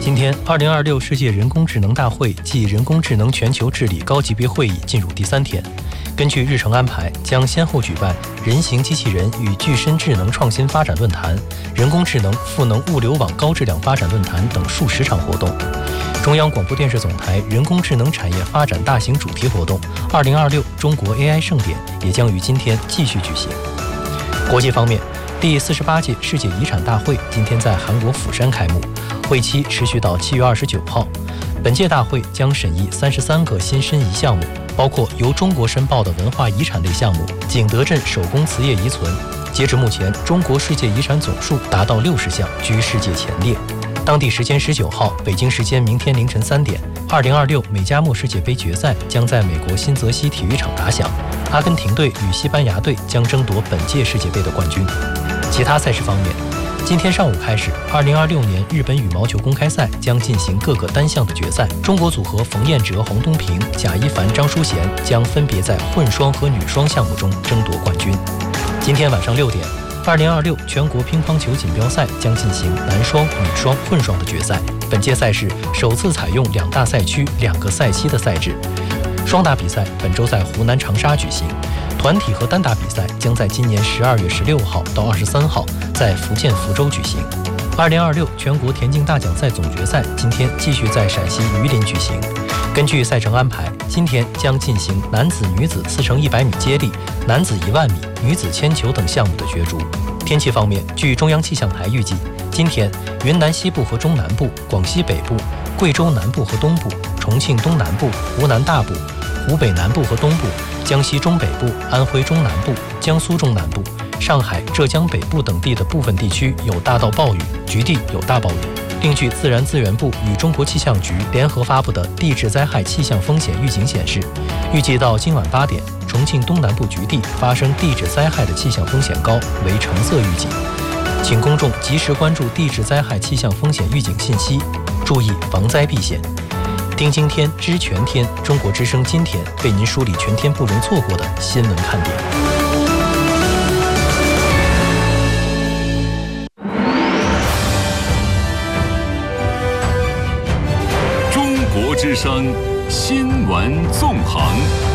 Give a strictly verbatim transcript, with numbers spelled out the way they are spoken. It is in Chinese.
今天，二零二六世界人工智能大会暨人工智能全球治理高级别会议进入第三天。根据日程安排，将先后举办人形机器人与具身智能创新发展论坛、人工智能赋能物流网高质量发展论坛等数十场活动。中央广播电视总台人工智能产业发展大型主题活动二零二六中国 A I 盛典也将于今天继续举行。国际方面，第四十八届世界遗产大会今天在韩国釜山开幕，会期持续到七月二十九号。本届大会将审议三十三个新申遗项目，包括由中国申报的文化遗产类项目景德镇手工瓷业遗存。截至目前，中国世界遗产总数达到六十项，居世界前列。当地时间十九号，北京时间明天凌晨三点，二零二六美加墨世界杯决赛将在美国新泽西体育场打响，阿根廷队与西班牙队将争夺本届世界杯的冠军。其他赛事方面，今天上午开始，二零二六年日本羽毛球公开赛将进行各个单项的决赛。中国组合冯彦哲、洪东平、贾一凡、张淑贤将分别在混双和女双项目中争夺冠军。今天晚上六点，二零二六全国乒乓球锦标赛将进行男双、女双、混双的决赛。本届赛事首次采用两大赛区、两个赛期的赛制。双打比赛本周在湖南长沙举行，团体和单打比赛将在今年十二月十六号到二十三号在福建福州举行。二零二六全国田径大奖赛总决赛今天继续在陕西榆林举行。根据赛程安排，今天将进行男子、女子四乘一百米接力、男子一万米、女子铅球等项目的角逐。天气方面，据中央气象台预计，今天云南西部和中南部、广西北部、贵州南部和东部、重庆东南部、湖南大部、湖北南部和东部、江西中北部、安徽中南部、江苏中南部、上海、浙江北部等地的部分地区有大到暴雨，局地有大暴雨。另据自然资源部与中国气象局联合发布的地质灾害气象风险预警显示，预计到今晚八点，重庆东南部局地发生地质灾害的气象风险高为橙色预警，请公众及时关注地质灾害气象风险预警信息，注意防灾避险。听今天知全天，中国之声今天为您梳理全天不容错过的新闻看点。 中国之声新闻纵横。